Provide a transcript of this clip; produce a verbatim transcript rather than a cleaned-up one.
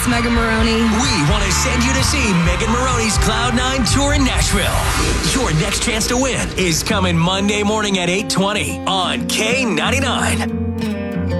it's Megan Maroney. We want to send you to see Megan Maroney's Cloud nine tour in Nashville. Your next chance to win is coming Monday morning at eight twenty on K ninety-nine.